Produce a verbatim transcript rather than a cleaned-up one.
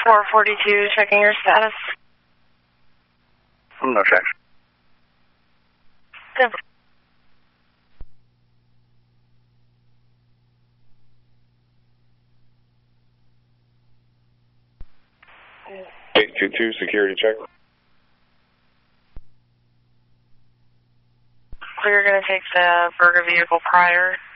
four forty-two, checking your status. No checks. Good. eight two two, security check. We're going to take the Berger vehicle prior.